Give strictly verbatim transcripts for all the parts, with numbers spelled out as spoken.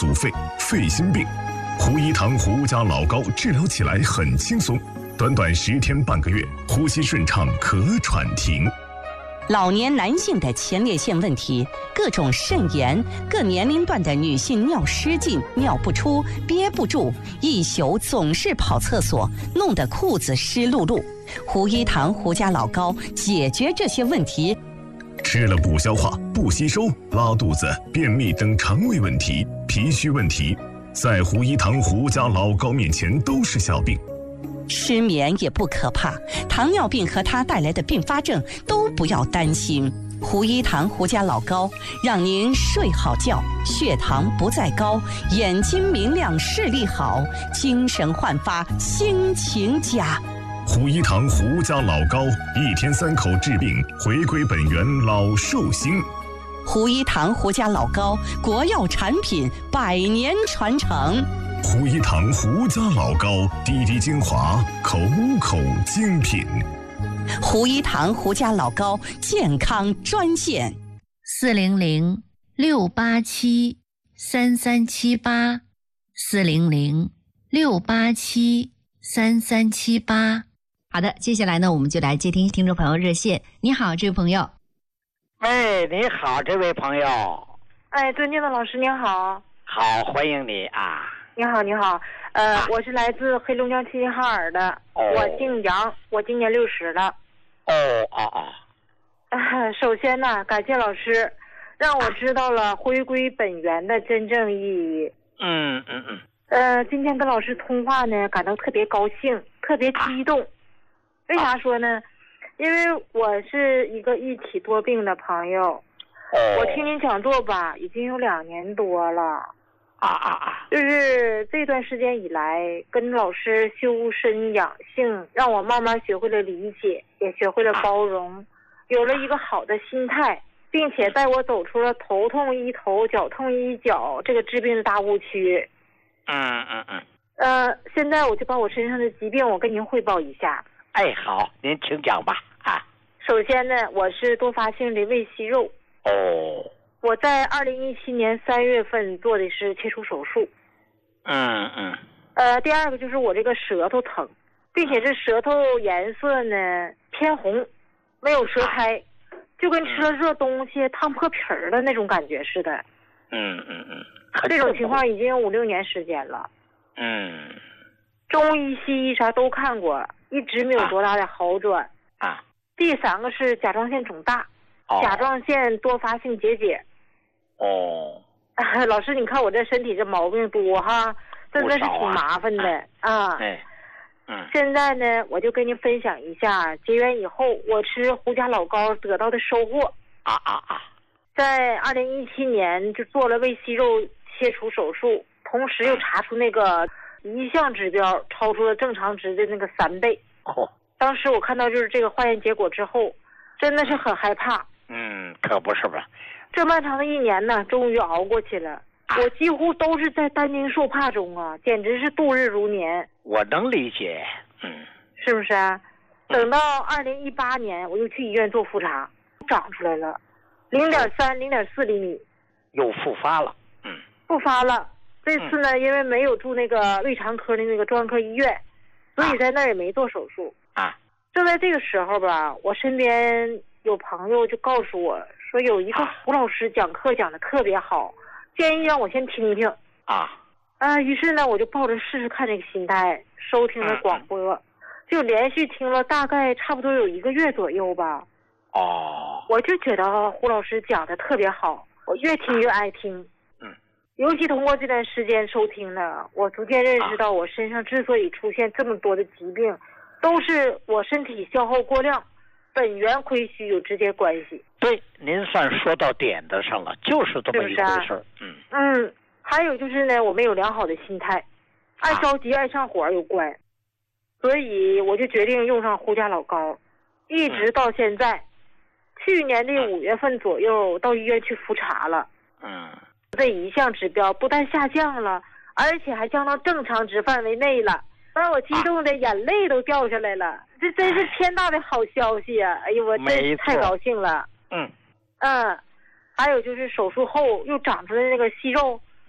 阻肺、肺心病。胡一堂胡家老膏治疗起来很轻松，短短十天半个月，呼吸顺畅，咳喘停。 老年男性的前列腺问题，各种肾炎，各年龄段的女性尿失禁、尿不出、憋不住，一宿总是跑厕所，弄得裤子湿漉漉。胡一堂胡家老膏解决这些问题。 吃了不消化、不吸收、拉肚子、便秘等肠胃问题、脾虚问题，在胡一堂胡家老膏面前都是小病。 失眠也不可怕，糖尿病和它带来的并发症都不要担心。胡一堂胡家老膏让您睡好觉，血糖不再高，眼睛明亮，视力好，精神焕发，心情佳。 胡一堂胡家老膏，一天三口治病，回归本源，老寿星。 胡一堂胡家老膏，国药产品，百年传承。 胡一堂胡家老膏，滴滴精华，口口精品。 胡一堂胡家老膏健康专线： 四零零六八七三三七八，四零零六八七三三七八。 好的，接下来呢，我们就来接听听众朋友热线。你好，这位朋友。 喂，你好，这位朋友。 哎，尊敬的老师您好。 好，欢迎你啊。 你好，你好，呃，啊、我是来自黑龙江齐齐哈尔的，哦、我姓杨，我今年六十了。 哦哦哦。 呃，首先呢，感谢老师，让我知道了回归本源的真正意义。 嗯嗯嗯。 呃，今天跟老师通话呢，感到特别高兴，特别激动。啊、为啥说呢？因为我是一个一体多病的朋友， 哦、 我听您讲座吧，已经有两年多了。 啊啊啊！ 就是这段时间以来，跟老师修身养性，让我慢慢学会了理解，也学会了包容，啊、有了一个好的心态，并且带我走出了头痛医头、脚痛医脚这个治病大误区。 嗯嗯嗯。 呃，现在我就把我身上的疾病，我跟您汇报一下。 哎，好，您请讲吧。啊。 首先呢，我是多发性的胃息肉。 哦。 我在二零一七年三月份做的是切除手术。 嗯嗯。 呃，第二个就是我这个舌头疼，并且这舌头颜色呢偏红，没有舌苔，就跟吃了热东西烫破皮儿的那种感觉似的。 嗯嗯嗯。 这种情况已经有五六年时间了。 嗯。 中医西医啥都看过，一直没有多大的好转。 啊。 第三个是甲状腺肿大， 哦、 甲状腺多发性结节。 哦， 啊，老师，你看我这身体这毛病多哈，真的是挺麻烦的啊。 哎，嗯。 现在呢，我就跟您分享一下结缘以后我吃胡家老膏得到的收获。 啊啊啊！ 在二零一七年就做了胃息肉切除手术，同时又查出那个一项指标超出了正常值的那个三倍。 哦。 当时我看到就是这个化验结果之后，真的是很害怕。 嗯，可不是吧。 这漫长的一年呢，终于熬过去了。我几乎都是在担惊受怕中啊，简直是度日如年。 我能理解，嗯， 是不是啊？等到二零一八年，我又去医院做复查，长出来了，零点三、零点四厘米， 又复发了。嗯， 复发了。这次呢，因为没有住那个胃肠科的那个专科医院，所以在那儿也没做手术啊。 就在这个时候吧，我身边有朋友就告诉我说，有一个胡老师讲课讲的特别好，建议让我先听听啊。 啊，于是呢，我就抱着试试看这个心态收听了广播，嗯、就连续听了大概差不多有一个月左右吧。 哦， 我就觉得胡老师讲的特别好，我越听越爱听。 嗯， 尤其通过这段时间收听呢，我逐渐认识到我身上之所以出现这么多的疾病，都是我身体消耗过量。本源亏虚有直接关系。 对，您算说到点子上了，就是这么一回事。 啊、嗯嗯，还有就是呢，我没有良好的心态，爱着急、爱上火有关，所以我就决定用上胡家老膏，一直到现在。嗯、去年的五月份左右到医院去复查了， 嗯， 这一项指标不但下降了，而且还降到正常值范围内了。把我激动的眼泪都掉下来了，啊、这真是天大的好消息啊！哎呦，我真太高兴了。 嗯嗯，还有就是手术后又长出来那个息肉，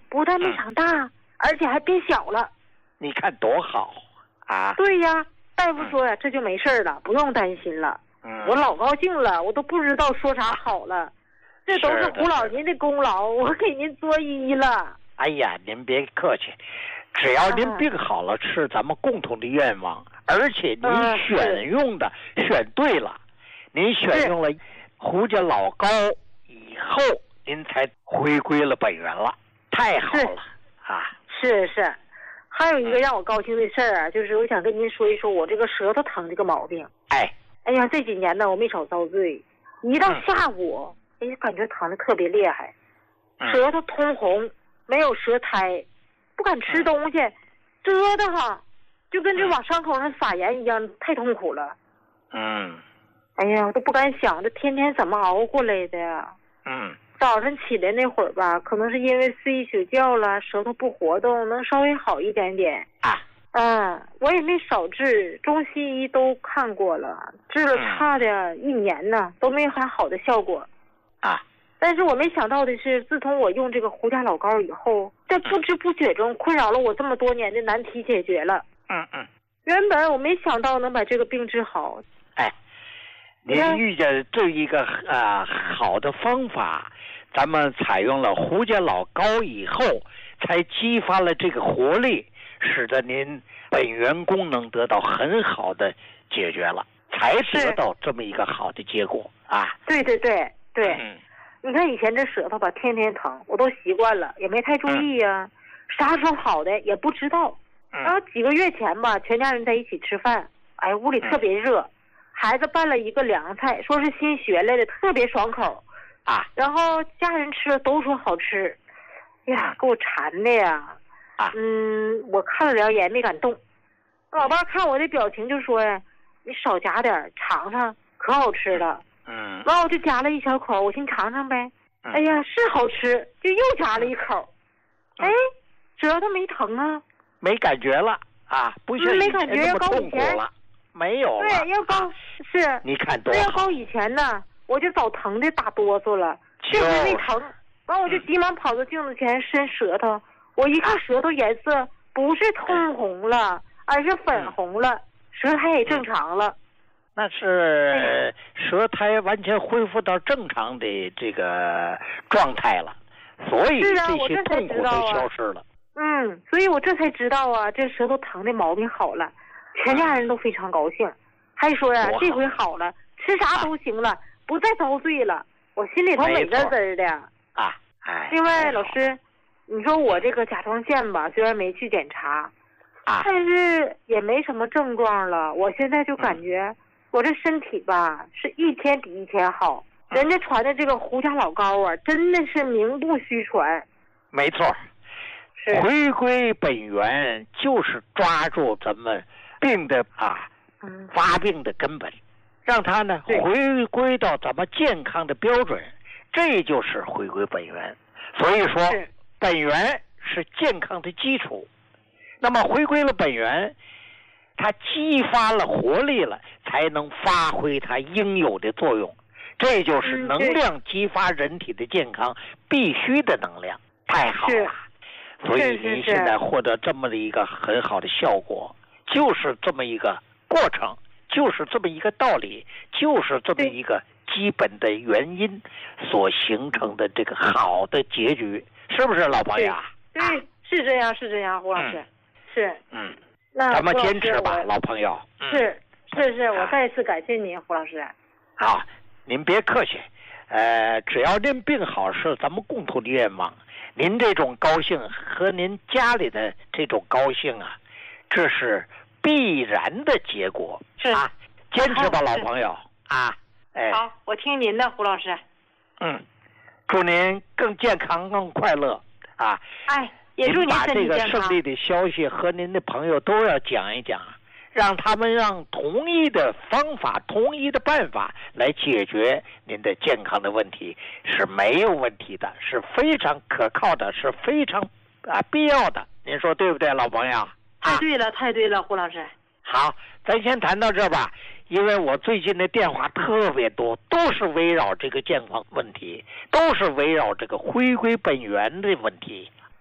不但没长大，嗯、而且还变小了。 你看多好啊！ 对呀，大夫说呀，这就没事了，不用担心了。 嗯， 我老高兴了，我都不知道说啥好了。这都是胡老您的功劳，我给您作揖了。 哎呀，您别客气，只要您病好了，是咱们共同的愿望。而且您选用的、嗯、选对了，您选用了胡家老高以后，您才回归了本源了，太好了啊！ 是是，还有一个让我高兴的事儿啊，就是我想跟您说一说我这个舌头疼这个毛病。 哎， 哎呀，这几年呢，我没少遭罪，一到下午，嗯、哎，感觉疼的特别厉害，舌头通红，没有舌苔，不敢吃东西，蛰得慌。就跟这往伤口上撒盐一样，太痛苦了。 嗯。 哎呀，我都不敢想，这天天怎么熬过来的呀？ 嗯。 早上起来那会儿吧，可能是因为睡一宿觉了，舌头不活动，能稍微好一点点。 啊。 嗯，我也没少治，中西医都看过了，治了差的一年呢，都没啥好的效果。 啊。 但是我没想到的是，自从我用这个胡家老膏以后，在不知不觉中困扰了我这么多年的难题解决了。 嗯嗯， 原本我没想到能把这个病治好。 哎，您遇见这一个啊、呃、好的方法，咱们采用了胡家老膏以后，才激发了这个活力，使得您本源功能得到很好的解决了，才得到这么一个好的结果啊。 对对对对， 嗯， 你看以前这舌头吧，天天疼，我都习惯了，也没太注意呀、啊嗯，啥时候好的也不知道。然后几个月前吧，全家人在一起吃饭，哎，屋里特别热，嗯、孩子拌了一个凉菜，说是新学来的，特别爽口， 啊， 然后家人吃了都说好吃，呀，给我馋的呀， 啊， 嗯，我看了两眼没敢动，老伴看我的表情就说呀，你少夹点，尝尝，可好吃了， 嗯， 然后我就夹了一小口，我寻尝尝呗，嗯、哎呀，是好吃，就又夹了一口， 嗯、 哎，舌头没疼啊。 没感觉了啊，不像以前那么痛苦了，没有了。 对，要高、啊、是。 你看多好。 要高以前呢，我就早疼的打哆嗦了，这回没疼，完我就急忙跑到镜子前伸舌头，嗯、我一看舌头颜色不是通红了，嗯、而是粉红了，嗯、舌苔也正常了。 那是舌苔完全恢复到正常的这个状态了，所以这些痛苦都消失了。 嗯，所以我这才知道啊，这舌头疼的毛病好了，全家人都非常高兴，还说呀、啊，这回好了，吃啥都行了，不再遭罪了，我心里头美滋滋的啊。哎， 另外，老师，你说我这个甲状腺吧，虽然没去检查， 啊， 但是也没什么症状了。我现在就感觉我这身体吧，是一天比一天好。嗯、人家传的这个胡家老膏啊，真的是名不虚传。 没错。回归本源就是抓住咱们病的啊发病的根本，让它呢回归到咱们健康的标准，这就是回归本源。所以说本源是健康的基础，那么回归了本源，它激发了活力了，才能发挥它应有的作用，这就是能量激发人体的健康必须的能量。太好了，所以您现在获得这么的一个很好的效果，就是这么一个过程，就是这么一个道理，就是这么一个基本的原因所形成的这个好的结局，是不是老朋友？ 对，对，是这样，是这样，胡老师，嗯、是， 嗯， 那咱们坚持吧，老朋友。 是是是，我再一次感谢您，胡老师。 好，您别客气，呃，只要您病好是咱们共同的愿望。您这种高兴和您家里的这种高兴啊，这是必然的结果。 是啊，坚持吧，老朋友啊！哎， 好，我听您的，胡老师。 嗯，祝您更健康、更快乐啊！ 哎，也祝您把这个身体健康。 胜利的消息和您的朋友都要讲一讲，让他们让同一的方法、同一的办法来解决您的健康的问题是没有问题的，是非常可靠的，是非常啊必要的。您说对不对，老朋友？ 太对了，太对了，胡老师。 好，咱先谈到这吧，因为我最近的电话特别多，都是围绕这个健康问题，都是围绕这个回归本源的问题。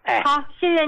哎， 好，谢谢